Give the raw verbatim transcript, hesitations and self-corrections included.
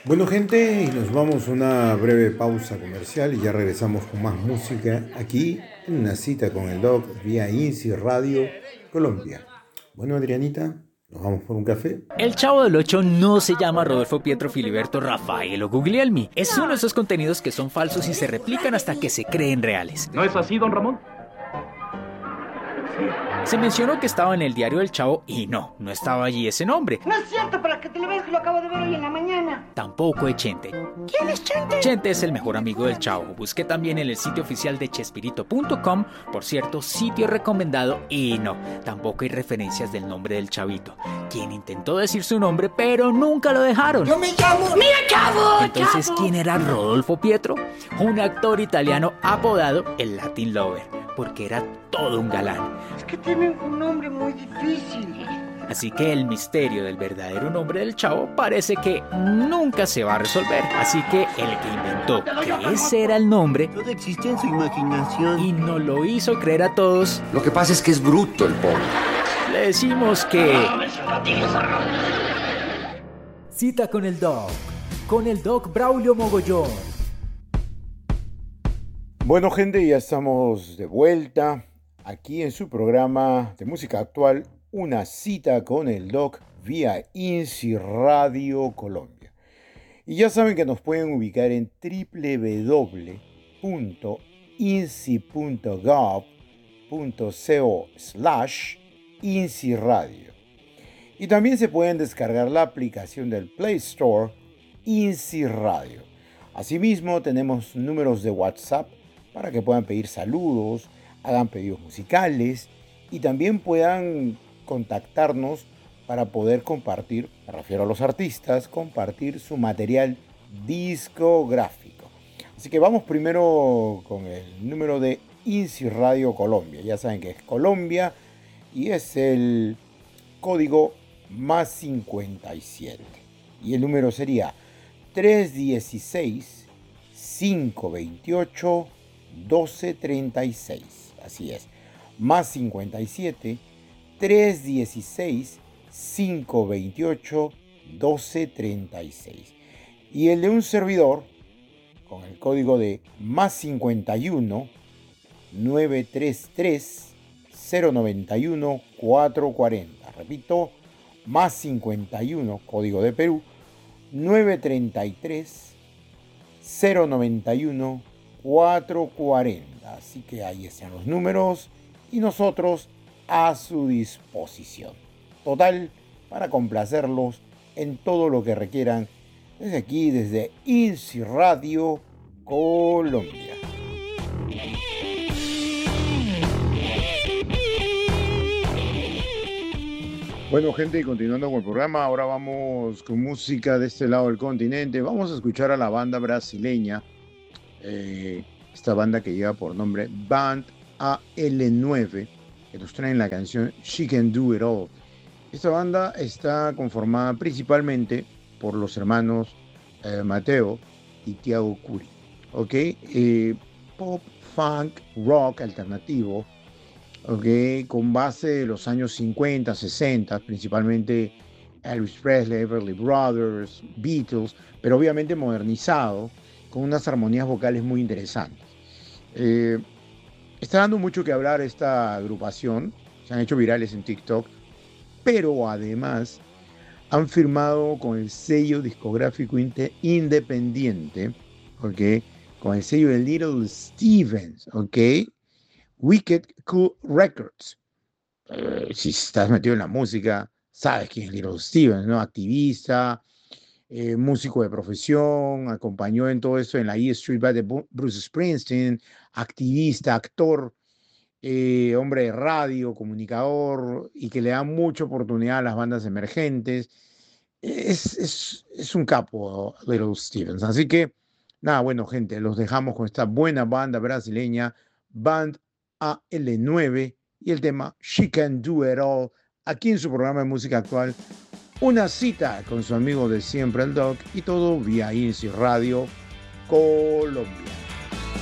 Bueno, gente, y nos vamos a una breve pausa comercial y ya regresamos con más música aquí en una cita con el Doc vía INSI Radio Colombia. Bueno, Adrianita, ¿nos vamos por un café? El Chavo del Ocho no se llama Rodolfo Pietro Filiberto Rafael o Guglielmi. Es uno de esos contenidos que son falsos y se replican hasta que se creen reales. ¿No es así, don Ramón? Se mencionó que estaba en el diario del Chavo y no, no estaba allí ese nombre. No es cierto, para que te lo veas, que lo acabo de ver hoy en la mañana. Tampoco es Chente. ¿Quién es Chente? Chente es el mejor amigo del Chavo. Busqué también en el sitio oficial de chespirito punto com, por cierto, sitio recomendado, y no, tampoco hay referencias del nombre del Chavito, quien intentó decir su nombre, pero nunca lo dejaron. Yo me llamo... ¡Mira, Chavo! Entonces, Chavo. ¿quién era Rodolfo Pietro? Un actor italiano apodado el Latin Lover, porque era todo un galán. Es que tienen un nombre muy difícil. Así que el misterio del verdadero nombre del Chavo parece que nunca se va a resolver. Así que el que inventó que ese era el nombre Todo existe en su imaginación. y nos lo hizo creer a todos, Lo que pasa es que es bruto el pobre. le decimos que... Cita con el Doc, con el Doc Braulio Mogollón. Bueno, gente, ya estamos de vuelta aquí en su programa de música actual, Una cita con el Doc vía INSI Radio Colombia. Y ya saben que nos pueden ubicar en doble u doble u doble u punto insi punto gov punto co slash INSI Radio. Y también se pueden descargar la aplicación del Play Store INSI Radio. Asimismo, tenemos números de WhatsApp para que puedan pedir saludos, hagan pedidos musicales y también puedan contactarnos para poder compartir, me refiero a los artistas, compartir su material discográfico. Así que vamos primero con el número de INSI Radio Colombia. Ya saben que es Colombia y es el código más cincuenta y siete. Y el número sería tres uno seis, cinco dos ocho, uno dos tres seis. Así es, más cincuenta y siete, tres uno seis, cinco dos ocho, uno dos tres seis. Y el de un servidor, con el código de más cincuenta y uno, nueve tres tres, cero nueve uno, cuatro cuatro cero. Repito, más cincuenta y uno, código de Perú, nueve tres tres, cero nueve uno, cuatro cuatro cero. Así que ahí están los números y nosotros a su disposición. Total, para complacerlos en todo lo que requieran desde aquí, desde INSI Radio Colombia. Bueno, gente, y continuando con el programa, ahora vamos con música de este lado del continente. Vamos a escuchar a la banda brasileña, eh, esta banda que lleva por nombre Band A L nueve, que nos traen la canción She Can Do It All. Esta banda está conformada principalmente por los hermanos eh, Mateo y Thiago Curi. ¿Ok? Eh, pop, funk, rock alternativo, ¿ok? Con base de los años cincuenta, sesenta, principalmente Elvis Presley, Everly Brothers, Beatles, pero obviamente modernizado, con unas armonías vocales muy interesantes. Eh, está dando mucho que hablar esta agrupación, se han hecho virales en TikTok, pero además han firmado con el sello discográfico independiente, ¿ok? Con el sello de Little Stevens, ¿ok? Wicked Cool Records. Eh, si estás metido en la música, sabes quién es Little Stevens, ¿no? Activista, eh, músico de profesión, acompañó en todo eso en la E Street Band de Bruce Springsteen, activista, actor, eh, hombre de radio, comunicador, y que le da mucha oportunidad a las bandas emergentes. Es, es, es un capo, Little Stevens. Así que, nada, bueno, gente, los dejamos con esta buena banda brasileña, Band A L nueve, y el tema She Can Do It All, aquí en su programa de música actual, una cita con su amigo de siempre, el Doc, y todo vía INSI Radio Colombia.